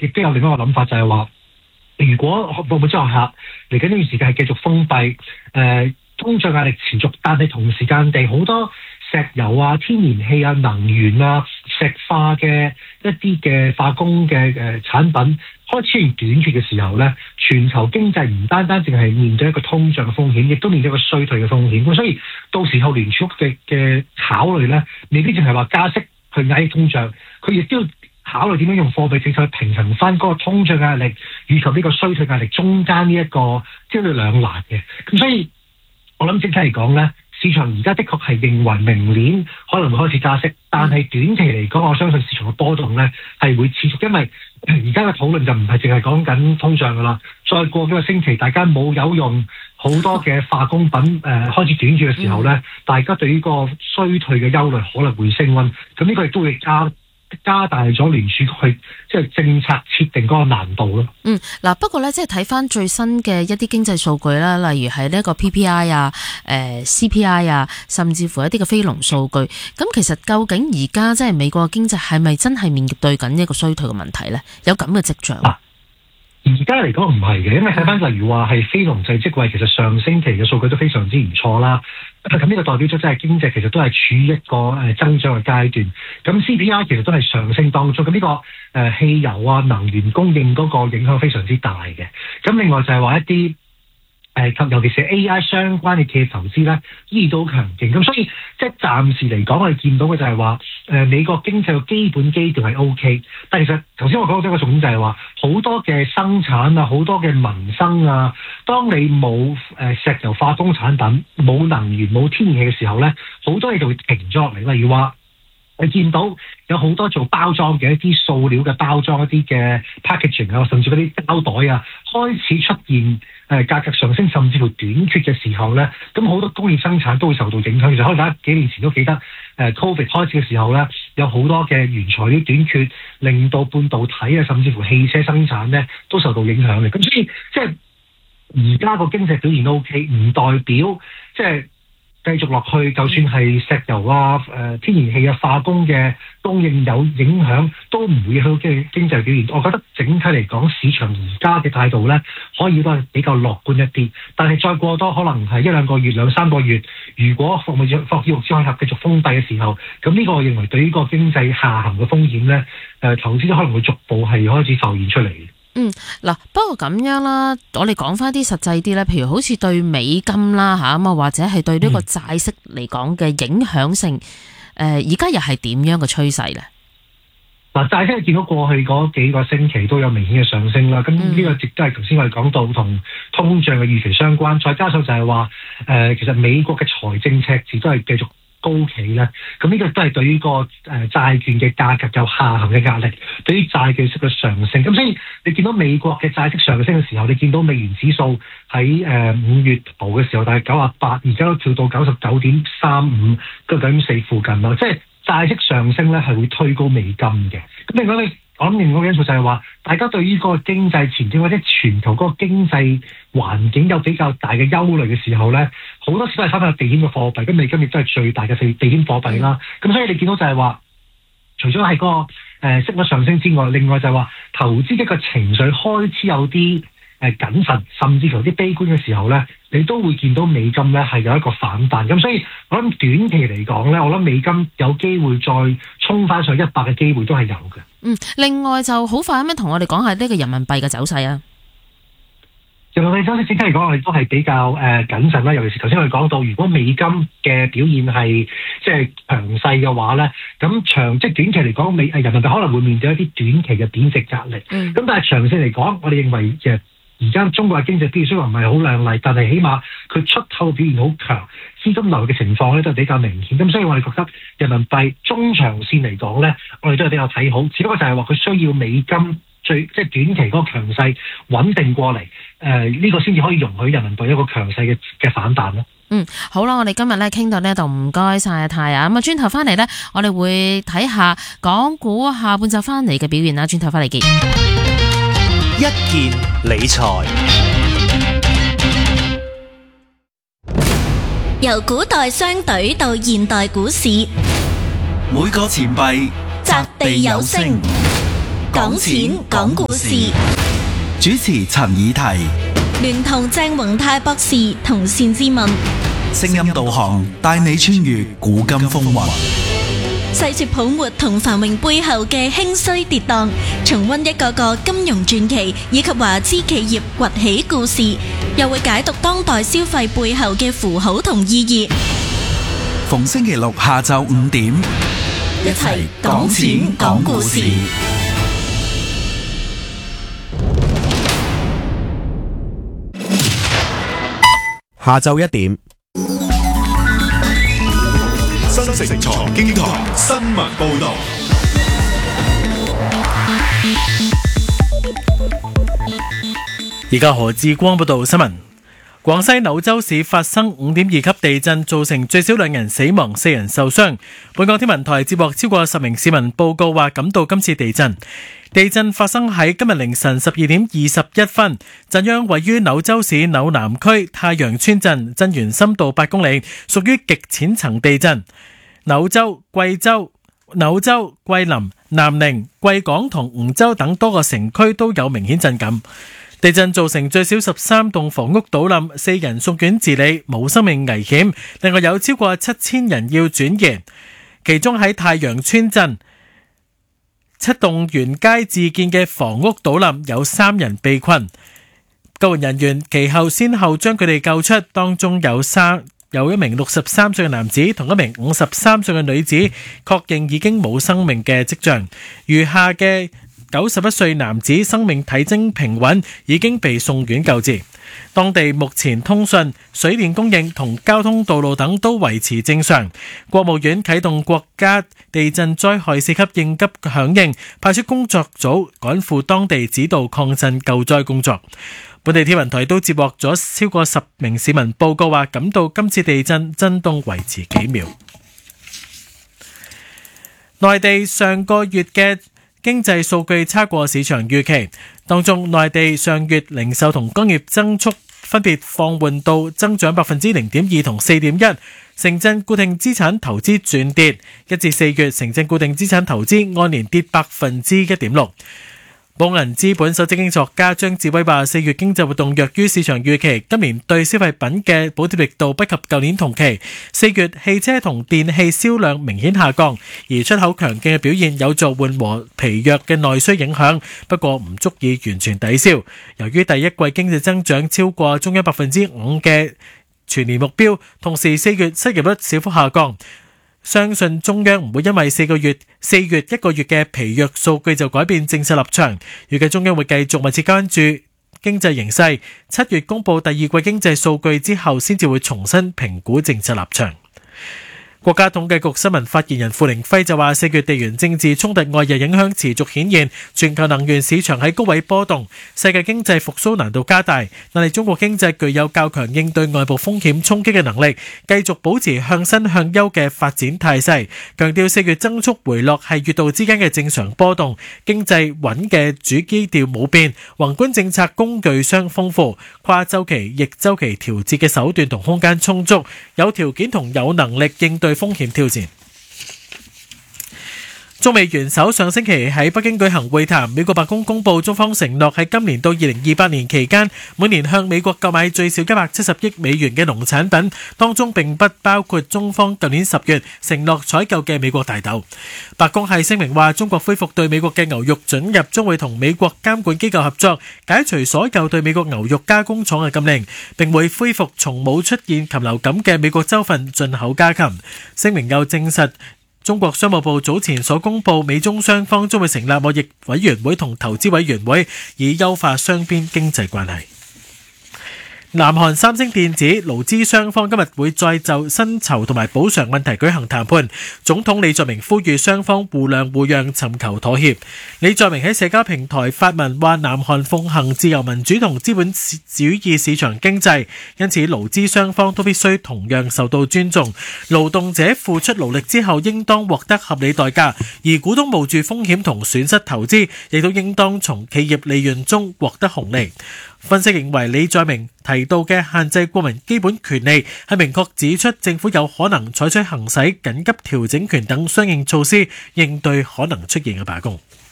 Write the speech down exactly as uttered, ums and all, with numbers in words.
亦都有另一個諗法，就係話，如果會唔會將學校嚟緊呢段時間係繼續封閉，誒、呃、通脹壓力持續，但係同時間地好多石油啊、天然氣啊、能源啊、石化嘅一啲嘅化工嘅誒、呃、產品開始出現短缺嘅時候咧，全球經濟唔單單淨係面對一個通脹嘅風險，亦都面對一個衰退嘅風險。咁所以到時候聯儲局嘅嘅考慮咧，未必淨係話加息去壓抑通脹，佢亦都要考慮點樣用貨幣政策去平衡翻嗰個通脹壓力以及呢個衰退壓力中間呢一個即係兩難嘅。咁所以我諗整體嚟講咧，市場而家的確係認為明年可能會開始加息，但係短期嚟講，我相信市場嘅波動咧係會持續，因為而家嘅討論就唔係淨係講緊通脹噶啦。再過幾個星期，大家冇有用好多嘅化工品誒、呃、開始短缺嘅時候咧，嗯、大家對呢個衰退嘅憂慮可能會升溫，咁呢個亦都會加加大咗聯儲局去即係政策設定嗰個難度咯。 嗯，嗱，不過咧，即係睇翻最新嘅一啲經濟數據啦，例如係呢一個 P P I 啊、誒、呃、C P I 啊，甚至乎一啲嘅非農數據。咁其實究竟而家即係美國嘅經濟係咪真係面對緊一個衰退嘅問題咧？有咁嘅跡象？啊， 而家嚟講唔係嘅，因為睇翻例如話係非農就業職位，其實上星期嘅數據都非常之唔錯啦。咁呢個代表咗即係經濟其實都係處於一個誒增長嘅階段。咁 C P I 其實都係上升當中。咁呢個誒汽油啊、能源供應嗰個影響非常之大嘅。咁另外就係話一啲誒，尤其是 A I 相關嘅企業投資咧，依然都好強勁。咁所以即係暫時嚟講，我哋見到嘅就係話，誒美國經濟嘅基本基調係 O K。但其實頭先我講咗一個重點就係話，好多嘅生產啊，好多嘅民生啊，當你冇誒石油化工產品、冇能源、冇天然氣嘅時候咧，好多嘢就會停咗落嚟。例如話，你見到有好多做包裝嘅一啲塑料嘅包裝、一啲嘅 packaging 啊，甚至嗰啲膠袋啊，開始出現誒價格上升，甚至乎短缺嘅時候咧，咁好多工業生產都會受到影響。其實可能大家幾年前都記得誒 Covid 開始嘅時候咧，有好多嘅原材料短缺，令到半導體啊，甚至乎汽車生產咧都受到影響嘅。咁所以即係而家個經濟表現都 OK，唔代表即係繼續落去，就算係石油啊、誒、呃、天然氣啊、化工嘅供應有影響，都唔會影響經經濟表現。我覺得整體嚟講，市場而家嘅態度咧，可以都係比較樂觀一啲。但係再過多可能係一兩個月、兩三個月，如果服務業、服務業只可以繼續封閉嘅時候，咁呢個我認為對於個經濟下行嘅風險咧，誒、呃、投資都可能會逐步係開始浮現出嚟。 嗯，嗱，不過咁樣啦，我哋講翻啲實際啲咧，譬如好似對美金啦吓，咁啊或者係對呢個債息嚟講嘅影響性，誒、嗯，而家又係點樣嘅趨勢咧？嗱， 債息係見到過去嗰幾個星期都有明顯嘅上升啦，咁呢個亦都係頭先我哋講到同通脹嘅預期相關，再加上就係話，誒、呃，其實美國嘅財政赤字都係繼續高企咧，咁呢個都係對於個誒債券嘅價格有下行嘅壓力，對於債券息嘅上升。咁所以你見到美國嘅債息上升嘅時候，你見到美元指數喺誒五月頭嘅時候大概九十八，而家都跳到九十九點三五，跟住九點四附近咯。即係債息上升咧，係會推高美金嘅。咁另外你我諗另外一個因素就係話，大家對於嗰個經濟前景或者全球嗰個經濟環境有比較大嘅憂慮嘅時候咧，好多時都係翻返去避險嘅貨幣，咁美金亦都係最大嘅避避險貨幣啦。咁所以你見到就係話，除咗係嗰個誒息率上升之外，另外就係話投資一個情緒開始有啲誒謹慎，甚至乎有啲悲觀嘅時候咧，你都會見到美金咧係有一個反彈。咁所以我諗短期嚟講咧，我諗美金有機會再衝翻上一百嘅機會都係有嘅。 嗯，另外就好快咁樣同我哋講下呢個人民幣嘅走勢啊。 人民幣走勢整體嚟講，我哋都係比較誒、呃、謹慎啦。尤其是頭先我哋講到，如果美金嘅表現係即係強勢嘅話咧，咁長即係短期嚟講，美誒人民幣可能會面對一啲短期嘅貶值壓力。咁、嗯、但係長線嚟講，我哋認為嘅而家中國嘅經濟表現雖然唔係好亮麗，但係起碼佢出口表現好強，資金流嘅情況咧都係比較明顯。咁所以我哋覺得人民幣中長線嚟講咧，我哋都係比較睇好。只不過就係話佢需要美金最即係短期嗰個強勢穩定過嚟，誒、呃、呢、這個先至可以容許人民幣一個強勢嘅嘅反彈咯。 嗯，好啦，我哋今日咧傾到呢度，唔該晒阿泰啊。咁啊，轉頭翻嚟咧，我哋會睇下港股下半晝翻嚟嘅表現啦。轉頭翻嚟見。 一件理財， 由古代商隊到現代股市， 每個錢幣擲地有聲。 講錢講故事， 主持陳以提， 聯同鄭宏泰博士同單志文， 聲音導航帶你穿越古今風雲， 細說泡沫同繁榮背後嘅興衰跌宕，重溫一個個金融傳奇以及華資企業崛起故事，又會解讀當代消費背後嘅符號同意義。 逢星期六下晝五點， 一齊講錢講故事。 下晝一點， 新城財經台新聞報道。 而家何志光報道新聞。廣西柳州市發生五點二級地震，造成最少兩人死亡，四人受傷。本港天文台接獲超過十名市民報告，話感到今次地震。地震發生喺今日凌晨十二點二十一分，震央位於柳州市柳南區太陽村鎮，震源深度八公里，屬於極淺層地震。柳州、貴州、柳州、桂林、南寧、貴港同梧州等多個城區都有明顯震感。地震造成最少十三棟房屋倒冧，四人送院治理，冇生命危險。另外有超過七千人要轉移，其中喺太陽村鎮七棟沿街自建嘅房屋倒冧，有三人被困。救援人員其後先後將佢哋救出，當中有三有一名六十三歲嘅男子同一名五十三歲嘅女子，確認已經冇生命嘅跡象。餘下嘅九十一歲男子生命體徵平穩，已經被送院救治。當地目前通訊、水電供應同交通道路等都維持正常。國務院啟動國家地震災害四級應急響應，派出工作組趕赴當地指導抗震救災工作。本地天文台都接獲咗超過十名市民報告，話感到今次地震震動維持幾秒。內地上個月嘅經濟數據差過市場預期，當中內地上月零售同工業增速分別放緩到增長百分之零點二同四點一，城鎮固定資產投資轉跌，一至四月城鎮固定資產投資按年跌百分之一點六。寶銀資本首席經濟學家張志威話：四月經濟活動弱於市場預期，今年對消費品嘅補貼力度不及舊年同期。四月汽車同電器銷量明顯下降，而出口強勁嘅表現有助緩和疲弱嘅內需影響，不過唔足以完全抵消。由於第一季經濟增長超過中央百分之五嘅全年目標，同時四月失業率小幅下降。相信中央唔會因為四個月、四月一個月嘅疲弱數據就改變政策立場，預計中央會繼續密切關注經濟形勢，七月公布第二季經濟數據之後，先至會重新評估政策立場。國家統計局新聞發言人傅凌輝就話：四月地緣政治衝突外溢影響持續顯現，全球能源市場喺高位波動，世界經濟復甦難度加大。但係中國經濟具有較強應對外部風險衝擊嘅能力，繼續保持向新向優嘅發展態勢。強調四月增速回落係月度之間嘅正常波動，經濟穩嘅主基調冇變，宏觀政策工具箱豐富，跨週期、逆週期調節嘅手段同空間充足，有條件同有能力應對風險挑戰。中美元首上星期喺北京舉行會談，美國白宮公布中方承諾喺今年到二零二八年期間，每年向美國購買最少一百七十億美元嘅農產品，當中並不包括中方舊年十月承諾採購嘅美國大豆。白宮係聲明話，中國恢復對美國嘅牛肉准入，將會同美國監管機構合作，解除所有對美國牛肉加工廠嘅禁令，並會恢復從冇出現禽流感嘅美國州份進口家禽。聲明又證實，中國商務部早前所公布，美中雙方將會成立貿易委員會同投資委員會，以優化雙邊經濟關係。南韓三星電子勞資雙方今日會再就薪酬同埋補償問題舉行談判。總統李在明呼籲雙方互諒互讓，尋求妥協。李在明喺社交平台發文話，南韓奉行自由民主同資本主義市場經濟，因此勞資雙方都必須同樣受到尊重。勞動者付出勞力之後應當獲得合理代價，而股東冒住風險同損失投資，亦都應當從企業利潤中獲得紅利。分析認為，李在明提到嘅限制國民基本權利係明確指出政府有可能採取行使緊急調整權等相應措施，應對可能出現嘅罷工。